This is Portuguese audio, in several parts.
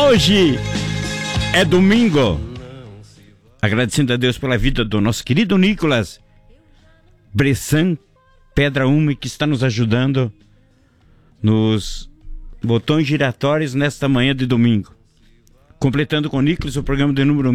Hoje é domingo. Agradecendo a Deus pela vida do nosso querido Nicolas Bressan Pedra Ume, que está nos ajudando nos botões giratórios nesta manhã de domingo. Completando com o Nicolas o programa de número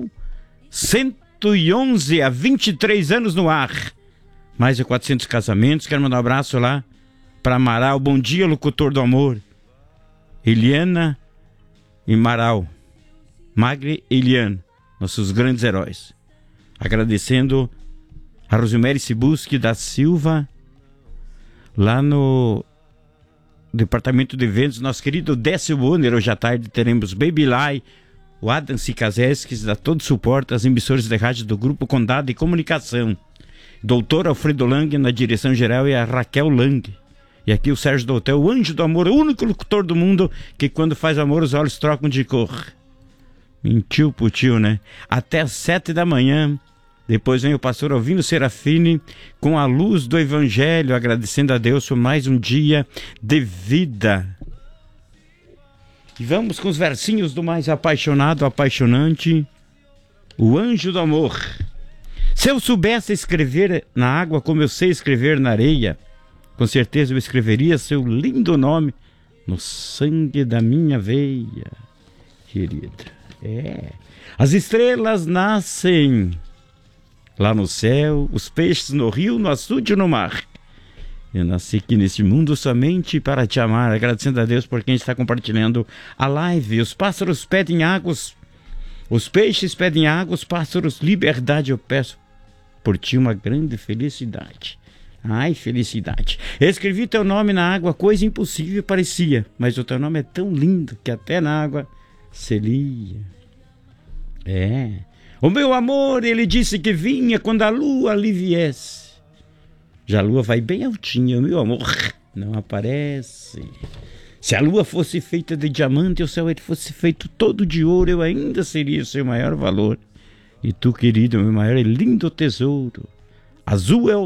1111, há 23 anos no ar. Mais de 400 casamentos. Quero mandar um abraço lá para Amaral. Bom dia, locutor do amor. Eliana e Maral. Magre e Eliana, nossos grandes heróis. Agradecendo a Rosemary Sibuski da Silva, lá no departamento de eventos, nosso querido Décio Bonner. Hoje à tarde teremos Baby Lai, o Adam Sikazeskis, dá todo suporte às emissoras de rádio do Grupo Condado de Comunicação. Doutor Alfredo Lang na direção geral e a Raquel Lang. E aqui o Sérgio do Hotel, o anjo do amor, o único locutor do mundo que quando faz amor os olhos trocam de cor. Mentiu pro tio, né? Até às 7 da manhã. Depois vem o pastor Alvino Serafini com a luz do Evangelho, agradecendo a Deus por mais um dia de vida. E vamos com os versinhos do mais apaixonado, apaixonante, o anjo do amor. Se eu soubesse escrever na água como eu sei escrever na areia, com certeza eu escreveria seu lindo nome no sangue da minha veia, querida. As estrelas nascem lá no céu, os peixes no rio, no açude e no mar. Eu nasci aqui neste mundo somente para te amar, agradecendo a Deus por quem está compartilhando a live. Os pássaros pedem águas, os peixes pedem água, os pássaros liberdade. Eu peço por ti uma grande felicidade. Ai, felicidade. Escrevi teu nome na água, coisa impossível parecia, mas o teu nome é tão lindo que até na água se lia. O meu amor, ele disse que vinha quando a lua ali viesse. Já a lua vai bem altinha, o meu amor não aparece. Se a lua fosse feita de diamante, o céu fosse feito todo de ouro, eu ainda seria o seu maior valor. E tu, querido, meu maior e lindo tesouro. Azul é o